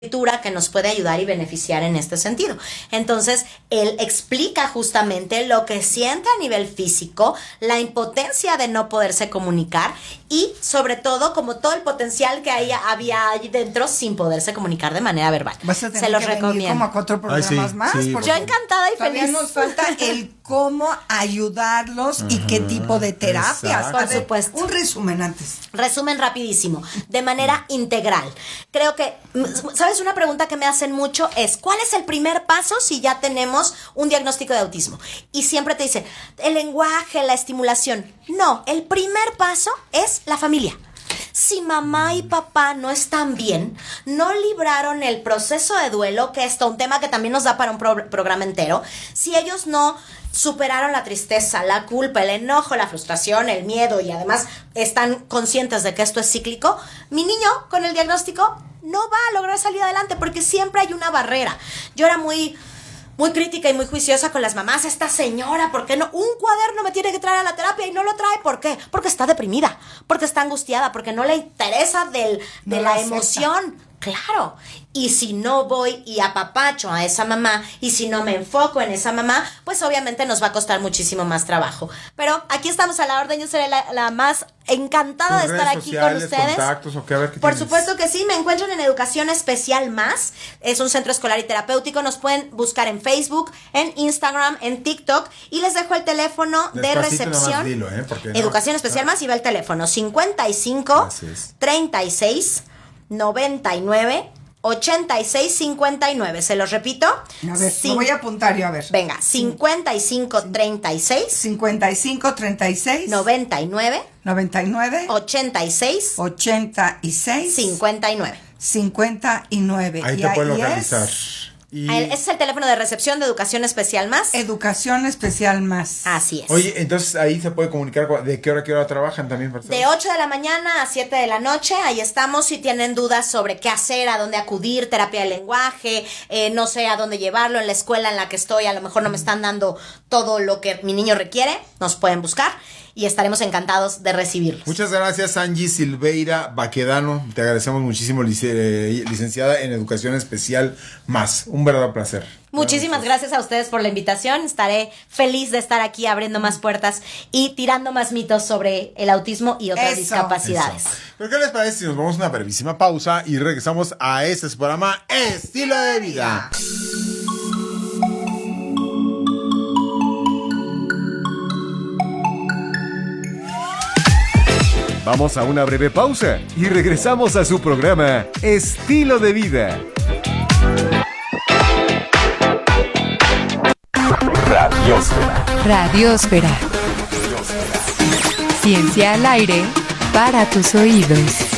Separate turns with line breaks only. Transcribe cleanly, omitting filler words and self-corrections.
que nos puede ayudar y beneficiar en este sentido. Entonces, él explica justamente lo que siente a nivel físico, la impotencia de no poderse comunicar y, sobre todo, como todo el potencial que había ahí dentro sin poderse comunicar de manera verbal.
Vas a tener
Se los
que venir
recomiendo.
como a 4 programas más.
Sí,
Yo encantada y
todavía
feliz.
nos falta el cómo ayudarlos y qué tipo de terapias.
Exacto.
Por supuesto.
Un resumen antes.
Resumen rapidísimo, de manera integral. Creo que, ¿sabes? Una pregunta que me hacen mucho es, ¿cuál es el primer paso si ya tenemos un diagnóstico de autismo? Y siempre te dicen, el lenguaje, la estimulación. No, el primer paso es la familia. Si mamá y papá no están bien, no libraron el proceso de duelo, que es un tema que también nos da para un programa entero, si ellos no superaron la tristeza, la culpa, el enojo, la frustración, el miedo y además están conscientes de que esto es cíclico, mi niño con el diagnóstico no va a lograr salir adelante porque siempre hay una barrera. Yo era muy crítica y muy juiciosa con las mamás. Esta señora, ¿por qué no? Un cuaderno me tiene que traer a la terapia y no lo trae. ¿Por qué? Porque está deprimida, porque está angustiada, porque no le interesa de la emoción. Claro. Y si no voy y apapacho a esa mamá, y si no me enfoco en esa mamá, pues obviamente nos va a costar muchísimo más trabajo. Pero aquí estamos a la orden. Yo seré la más encantada de estar aquí con ustedes.
Contactos, o qué, a ver, ¿qué
Por
tienes?
supuesto que sí, me encuentran en Educación Especial Más, es un centro escolar y terapéutico, nos pueden buscar en Facebook, en Instagram, en TikTok, y les dejo el teléfono de
Despacito,
recepción.
nomás dilo, porque no.
Educación Especial Más, y va el teléfono 55
Así es.
36 99 86 59. Se los repito.
A ver, lo voy a apuntar yo, a ver.
Venga, 55 36
55 36
99
99
86
86
59.
59.
Ahí
Y
te puedes
ahí
localizar.
es
Ese es el teléfono de recepción de Educación Especial Más.
Educación Especial Más.
Así es.
Oye, entonces ahí se puede comunicar de qué hora trabajan también.
De 8 de la mañana a 7 de la noche, ahí estamos. Si tienen dudas sobre qué hacer, a dónde acudir, terapia de lenguaje, no sé a dónde llevarlo, en la escuela en la que estoy, a lo mejor no me están dando todo lo que mi niño requiere, nos pueden buscar y estaremos encantados de recibirlos.
Muchas gracias, Angie Silveira Baquedano. Te agradecemos muchísimo, licenciada en Educación Especial Más. Un verdadero placer.
Muchísimas gracias a ustedes por la invitación. Estaré feliz de estar aquí abriendo más puertas y tirando más mitos sobre el autismo y otras discapacidades.
¿Pero qué les parece si nos vamos a una brevísima pausa y regresamos a este su programa Estilo de Vida?
Vamos a una breve pausa y regresamos a su programa Estilo de Vida.
Radiosfera. Ciencia al aire para tus oídos.